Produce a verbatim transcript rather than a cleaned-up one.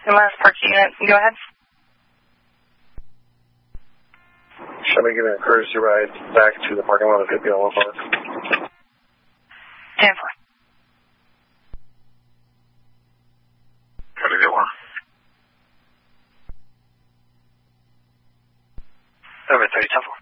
Last parking unit, go ahead. Should we give me a courtesy ride back to the parking lot of Hippie Hollow Park? ten four. How do you get one? Over thirty, ten four.